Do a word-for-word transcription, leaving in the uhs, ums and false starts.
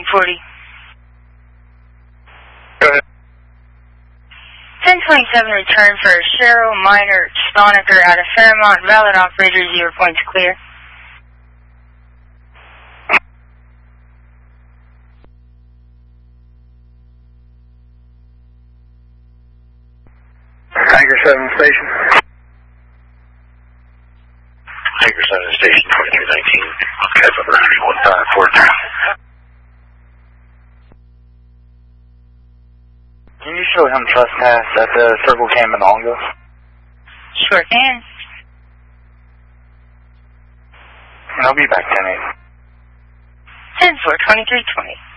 forty. Go ahead. ten twenty-seven, return for Cheryl Minor Stoniker out of Fairmont. Valid operator, zero points clear. Tiger seven station. Tiger seven station, twenty-three nineteen. Kevin Rotary one five four three. Can you show him trespass at the Circle K Monongo? Sure can. And I'll be back ten eight. ten four, twenty-three twenty.